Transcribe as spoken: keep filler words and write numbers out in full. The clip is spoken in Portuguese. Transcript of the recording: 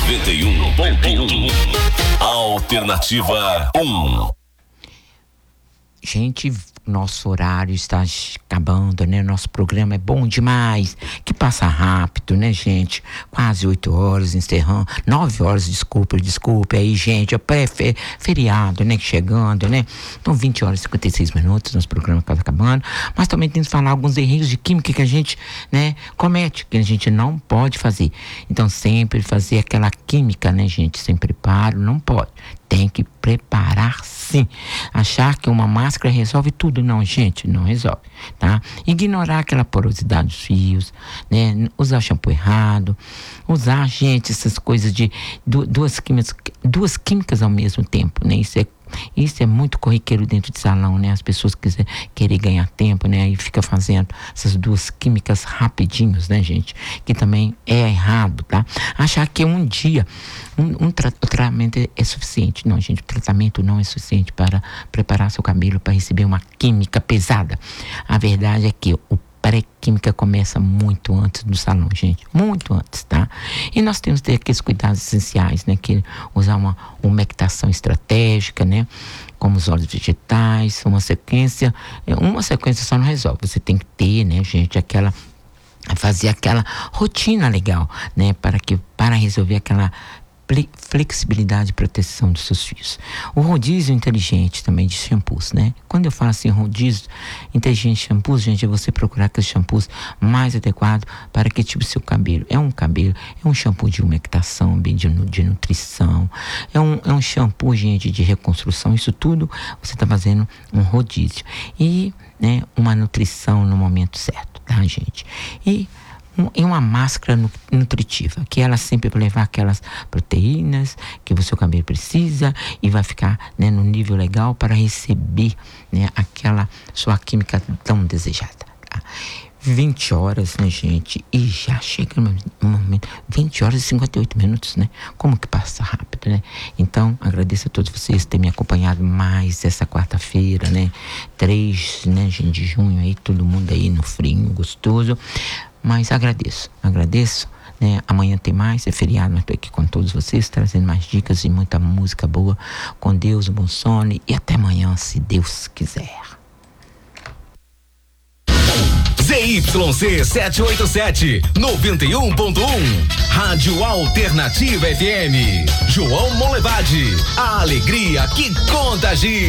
noventa e um ponto um. Alternativa um. Gente, nosso horário está acabando, né? Nosso programa é bom demais, que passa rápido, né, gente? Quase oito horas, encerrando, nove horas, desculpa, desculpa aí, gente, é pré-feriado, né, chegando, né? Então, vinte horas e cinquenta e seis minutos, nosso programa quase acabando, mas também temos que falar alguns erros de química que a gente, né, comete, que a gente não pode fazer. Então, sempre fazer aquela química, né, gente, sem preparo, não pode. Tem que preparar sim. Achar que uma máscara resolve tudo, não, gente, não resolve, tá? Ignorar aquela porosidade dos fios, né? Usar shampoo errado, usar, gente, essas coisas de du- duas químicas, duas químicas ao mesmo tempo, né? Isso é Isso é muito corriqueiro dentro de salão, né? As pessoas quiserem querer ganhar tempo, né? E fica fazendo essas duas químicas rapidinhos, né, gente? Que também é errado, tá? Achar que um dia um, um tra- o tratamento é, é suficiente. Não, gente, o tratamento não é suficiente para preparar seu cabelo para receber uma química pesada. A verdade é que o pré-química começa muito antes do salão, gente, muito antes, tá? E nós temos que ter aqueles cuidados essenciais, né? Que usar uma umectação estratégica, né? Como os óleos vegetais, uma sequência, uma sequência só não resolve, você tem que ter, né, gente, aquela, fazer aquela rotina legal, né? Para que, para resolver aquela flexibilidade e proteção dos seus fios. O rodízio inteligente também de shampoos, né? Quando eu falo assim, rodízio inteligente de shampoos, gente, é você procurar aqueles shampoos mais adequados para que tipo seu cabelo. É um cabelo, é um shampoo de umectação, bem de, de nutrição, é um, é um shampoo, gente, de reconstrução. Isso tudo você está fazendo um rodízio. E, né, uma nutrição no momento certo, tá, gente? E e uma máscara nutritiva, que ela sempre vai levar aquelas proteínas que o seu cabelo precisa e vai ficar, né, no nível legal para receber, né, aquela sua química tão desejada, tá? vinte horas, né, gente? E já chega um momento, vinte horas e cinquenta e oito minutos, né? Como que passa rápido, né? Então, agradeço a todos vocês por terem me acompanhado mais essa quarta-feira, né? três, né, gente, de junho aí, todo mundo aí no frio, gostoso. Mas agradeço, agradeço, né? Amanhã tem mais, é feriado, mas estou aqui com todos vocês, trazendo mais dicas e muita música boa. Com Deus, um bom sono e até amanhã, se Deus quiser. Z Y C setecentos e oitenta e sete, noventa e um ponto um, Rádio Alternativa F M. João Molevade, a alegria que contagia.